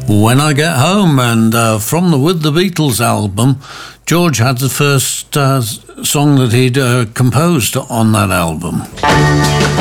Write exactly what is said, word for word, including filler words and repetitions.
When I Get Home, and uh, from the With the Beatles album, George had the first uh, song that he'd uh, composed on that album.